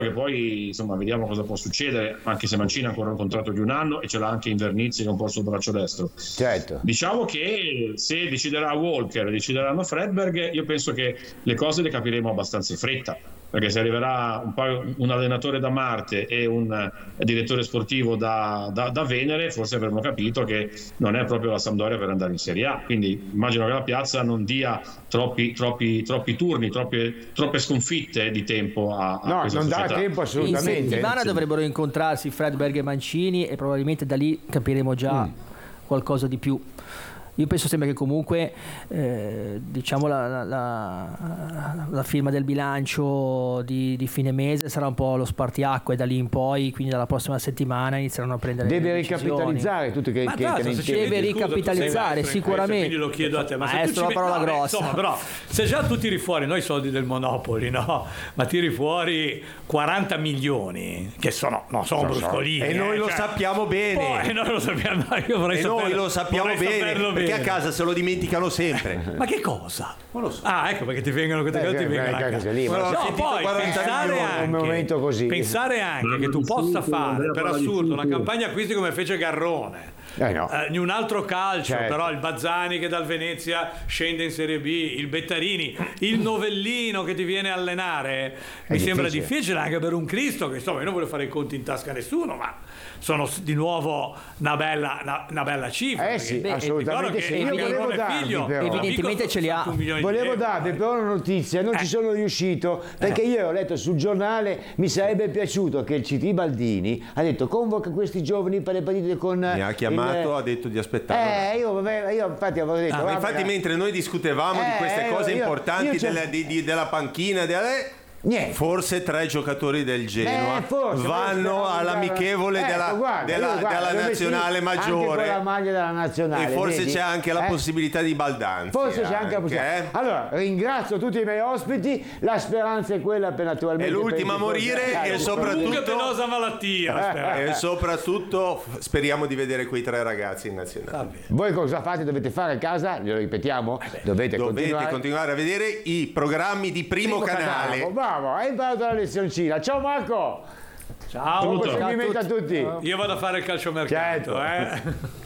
che poi insomma vediamo cosa può succedere, anche se Mancini ha ancora un contratto di 1 anno e ce l'ha anche Invernizzi che è un po' sul braccio destro. Certo. Diciamo che se deciderà Walker, decideranno Fredberg, io penso che le cose le capiremo abbastanza in fretta, perché se arriverà un allenatore da Marte e un direttore sportivo da Venere, forse avremo capito che non è proprio la Sampdoria per andare in Serie A. Quindi immagino che la piazza non dia troppi turni, troppe sconfitte di tempo a questa non società. dà tempo assolutamente. In settimana dovrebbero incontrarsi Fredberg e Mancini e probabilmente da lì capiremo già qualcosa di più. Io penso sempre che comunque diciamo la firma del bilancio di fine mese sarà un po' lo spartiacque, da lì in poi, quindi dalla prossima settimana inizieranno a prendere deve decisioni. Ricapitalizzare tutto deve ricapitalizzare sicuramente. Quindi lo chiedo a te, ma maestro, la parola grossa. Insomma, però se già tu tiri fuori noi soldi del Monopoli, no? Ma tiri fuori 40 milioni che non sono bruscolini, e noi lo sappiamo bene. E noi lo sappiamo, io vorrei noi lo sappiamo bene, perché a casa se lo dimenticano sempre. Ma che cosa? Non lo so. Ecco perché ti vengono queste cose, ti vengono a casa. Poi pensare anche che tu possa fare per assurdo una campagna acquisti come fece Garrone. Di un altro calcio, certo. Però il Bazzani che dal Venezia scende in Serie B, il Bettarini, il Novellino che ti viene a allenare, mi sembra difficile anche per un Cristo che insomma io non voglio fare i conti in tasca a nessuno, ma sono di nuovo una bella cifra. Assolutamente sì. Io volevo darvi, però, evidentemente ce li ha. Volevo darvi però una notizia, non ci sono riuscito perché io ho letto sul giornale, mi sarebbe piaciuto che il CT Baldini ha detto convoca questi giovani per le partite con mi ha chiamato, ha detto di aspettare. Io infatti avevo detto infatti mentre noi discutevamo di queste cose importanti della panchina niente. Forse 3 giocatori del Genoa vanno all'amichevole della nazionale maggiore, anche con la maglia della nazionale, e forse vedi? c'è anche la possibilità di Baldanzi. Forse c'è anche la possibilità. Allora ringrazio tutti i miei ospiti, la speranza è quella per naturalmente è l'ultima a morire e soprattutto penosa malattia e soprattutto speriamo di vedere quei 3 ragazzi in nazionale. Voi cosa fate? Dovete fare a casa? Glielo ripetiamo? Dovete continuare a vedere i programmi di Primo Canale. Hai imparato la lezioncina. Ciao Marco. Ciao. Buon proseguimento a tutti. Io vado a fare il calciomercato. Certo.